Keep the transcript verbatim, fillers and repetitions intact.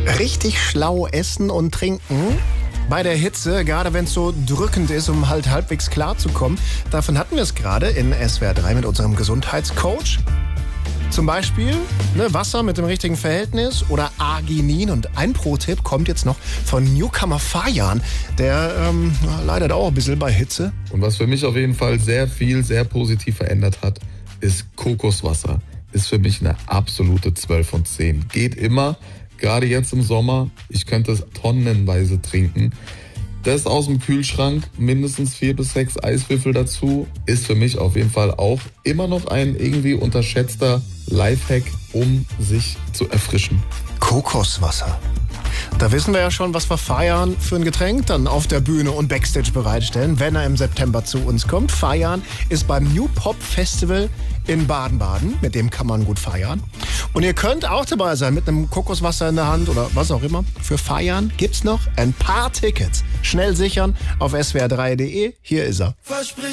Richtig schlau essen und trinken bei der Hitze, gerade wenn es so drückend ist, um halt halbwegs klar zu kommen. Davon hatten wir es gerade in S W R drei mit unserem Gesundheitscoach. Zum Beispiel ne, Wasser mit dem richtigen Verhältnis oder Arginin. Und ein Pro-Tipp kommt jetzt noch von Newcomer Fajan. Der ähm, leidet auch ein bisschen bei Hitze. Und was für mich auf jeden Fall sehr viel, sehr positiv verändert hat, ist Kokoswasser. Ist für mich eine absolute zwölf von zehn. Geht immer, gerade jetzt im Sommer. Ich könnte es tonnenweise trinken. Das aus dem Kühlschrank, mindestens vier bis sechs Eiswürfel dazu, ist für mich auf jeden Fall auch immer noch ein irgendwie unterschätzter Lifehack, um sich zu erfrischen. Kokoswasser. Da wissen wir ja schon, was wir Fajan für ein Getränk dann auf der Bühne und Backstage bereitstellen, wenn er im September zu uns kommt. Fajan ist beim New Pop Festival in Baden-Baden. Mit dem kann man gut feiern. Und ihr könnt auch dabei sein mit einem Kokoswasser in der Hand oder was auch immer. Für Fajan gibt's noch ein paar Tickets. Schnell sichern auf S W R drei punkt de. Hier ist er. Versprich